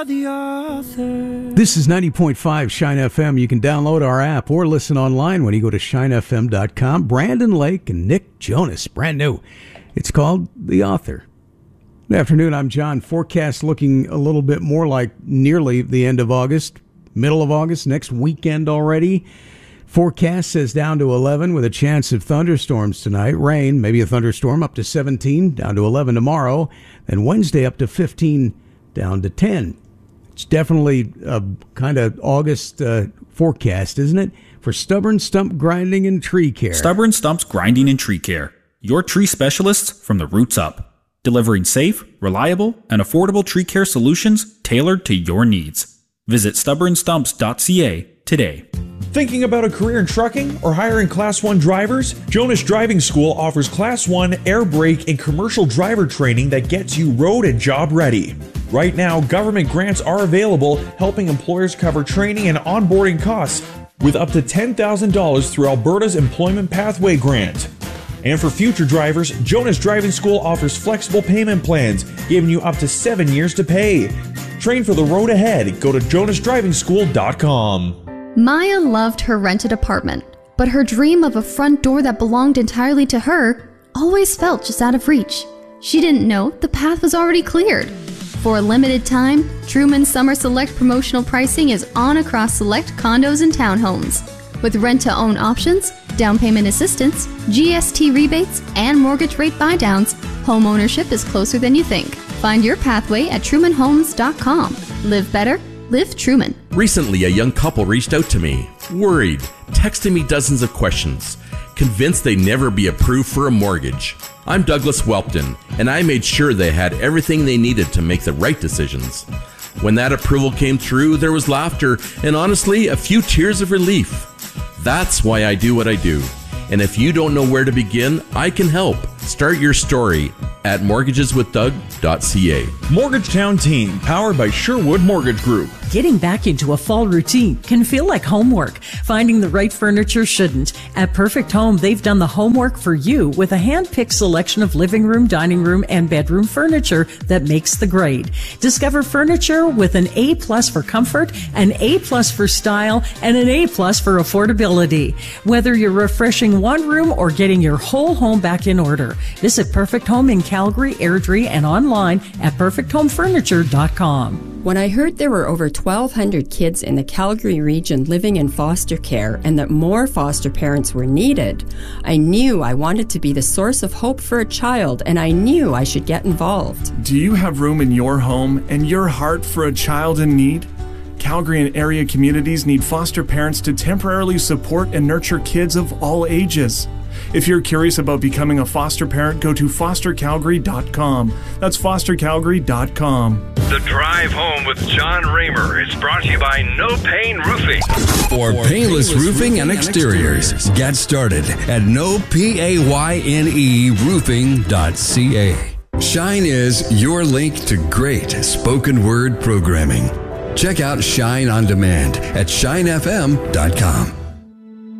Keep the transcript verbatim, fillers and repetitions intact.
The author. This is ninety point five Shine F M. You can download our app or listen online when you go to shine f m dot com. Brandon Lake and Nick Jonas, brand new. It's called The Author. Good afternoon, I'm John. Forecast looking a little bit more like nearly the end of August, middle of August, next weekend already. Forecast says down to eleven with a chance of thunderstorms tonight. Rain, maybe a thunderstorm, up to seventeen, down to eleven tomorrow. Then Wednesday up to fifteen, down to ten. It's definitely a kind of August uh, forecast, isn't it? For Stubborn Stump Grinding and Tree Care. Stubborn Stumps Grinding and Tree Care. Your tree specialists from the roots up. Delivering safe, reliable, and affordable tree care solutions tailored to your needs. Visit stubborn stumps dot c a today. Thinking about a career in trucking or hiring Class one drivers? Jonas Driving School offers Class one air brake and commercial driver training that gets you road and job ready. Right now, government grants are available, helping employers cover training and onboarding costs with up to ten thousand dollars through Alberta's Employment Pathway Grant. And for future drivers, Jonas Driving School offers flexible payment plans, giving you up to seven years to pay. Train for the road ahead. Go to jonas driving school dot com. Maya loved her rented apartment, but her dream of a front door that belonged entirely to her always felt just out of reach. She didn't know the path was already cleared. For a limited time, Truman Summer Select promotional pricing is on across select condos and townhomes. With rent-to-own options, down payment assistance, G S T rebates, and mortgage rate buydowns, home ownership is closer than you think. Find your pathway at truman homes dot com. Live better. Live Truman. Recently, a young couple reached out to me, worried, texting me dozens of questions, convinced they'd never be approved for a mortgage. I'm Douglas Welpton, and I made sure they had everything they needed to make the right decisions. When that approval came through, there was laughter and honestly, a few tears of relief. That's why I do what I do. And if you don't know where to begin, I can help. Start your story at mortgages with doug dot c a. Mortgagetown Team, powered by Sherwood Mortgage Group. Getting back into a fall routine can feel like homework. Finding the right furniture shouldn't. At Perfect Home, they've done the homework for you with a hand-picked selection of living room, dining room, and bedroom furniture that makes the grade. Discover furniture with an A plus for comfort, an A plus for style, and an A plus for affordability. Whether you're refreshing one room or getting your whole home back in order, visit Perfect Home in Calgary, Airdrie, and online at perfect home furniture dot com. When I heard there were over twelve hundred kids in the Calgary region living in foster care and that more foster parents were needed, I knew I wanted to be the source of hope for a child, and I knew I should get involved. Do you have room in your home and your heart for a child in need? Calgary and area communities need foster parents to temporarily support and nurture kids of all ages. If you're curious about becoming a foster parent, go to foster calgary dot com. That's foster calgary dot com. The Drive Home with John Raymer is brought to you by No Pain Roofing. For painless roofing and exteriors, get started at no payne roofing dot c a. Shine is your link to great spoken word programming. Check out Shine on Demand at shine f m dot com.